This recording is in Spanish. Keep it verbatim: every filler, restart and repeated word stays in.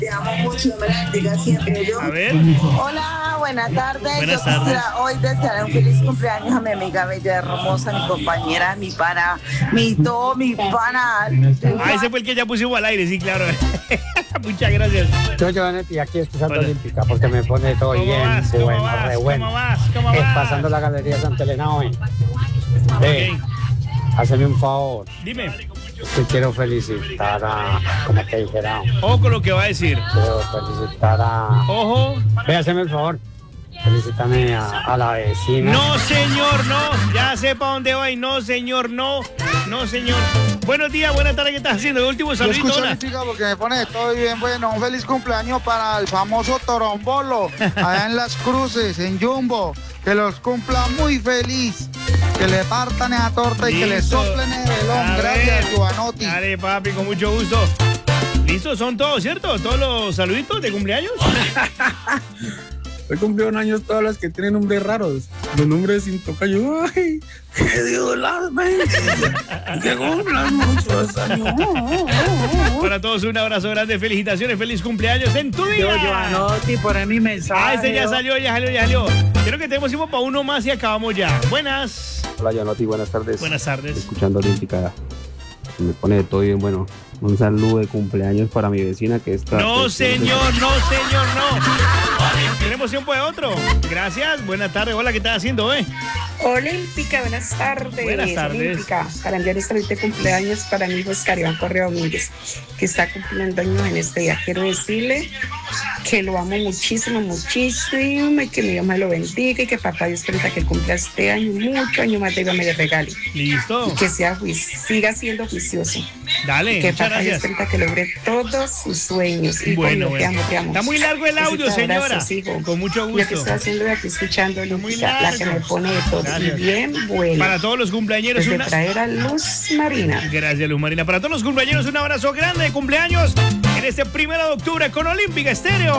Te amo mucho, me la bendiga siempre. Yo. A ver. Hola, buenas tardes. Buenas Yo tardes. quisiera hoy desear un feliz cumpleaños a mi amiga bella, hermosa, mi compañera, mi pana, mi todo, mi pana. Ah, ese fue el que ya pusimos al aire, sí, claro. Muchas gracias. Yo, Giovanetti, aquí escuchando Hola. Olímpica porque me pone todo ¿Cómo bien, vas? ¿Cómo bueno, vas? re bueno. ¿Cómo vas? ¿Cómo Eh, vas? pasando la galería Santa Elena hoy. Eh, Ok, Hazme un favor, dime. es que quiero felicitar a, como te dijera, Ojo con lo que va a decir. quiero felicitar a... Ojo. Ve, hazme el favor, felicítame a, a la vecina. No, señor, no. Ya sé para dónde va y no, señor, no. No, señor. Buenos días, buenas tardes. ¿Qué estás haciendo? El último Yo saludito. escucho hola. Olímpica porque me pone todo bien. Bueno, un feliz cumpleaños para el famoso Torombolo, allá en Las Cruces, en Jumbo. Que los cumpla muy feliz. Que le partan esa torta y que le Listo. soplen el velón. A Gracias, ver. Giovanotti. Dale, papi, con mucho gusto. ¿Listos? ¿Son todos, cierto? ¿Todos los saluditos de cumpleaños? Hoy cumplieron años todas las que tienen nombres raros. Los nombres sin tocayo. ¡Ay! ¡Que Dios las bendiga! ¡Que cumplan muchos años! Para todos un abrazo grande, felicitaciones, feliz cumpleaños en tu Yo, vida. Giovanotti, por ahí mi mensaje. Ah, ese ya salió, ya salió, ya salió. Creo que tenemos tiempo para uno más y acabamos ya. Buenas. Hola, Giovanotti, buenas tardes. Buenas tardes. Escuchando Olímpica. Me pone de todo bien, bueno. Un saludo de cumpleaños para mi vecina que está... No, señor, no, señor, no. Tenemos tiempo de otro. Gracias, buenas tardes. Hola, ¿qué estás haciendo, eh? Olímpica, buenas tardes. Buenas tardes. Olímpica, para enviar este feliz cumpleaños para mi hijo Oscar Iván Correa Domínguez, que está cumpliendo años en este día. Quiero decirle que lo amo muchísimo, muchísimo, y que mi Dios me lo bendiga y que papá Dios permita que cumpla este año, mucho año más de vida me le regale. Listo. Y que sea juicio, siga siendo juicioso. Dale, Que muchas papá Dios gracias. permita que logre todos sus sueños. Y Bueno, te amo, bueno. te amo. Está muy largo el audio, Besitos, señora. abrazos, hijo. Con mucho Yo que gusto. estoy haciendo de aquí escuchando muy Olímpica, la que largo. me pone de todo. Gracias. Y bien buena. Para todos los cumpleañeros, Desde una... traer a Luz Marina. Gracias, Luz Marina. Para todos los cumpleañeros, un abrazo grande de cumpleaños en este primero de octubre con Olímpica Estéreo.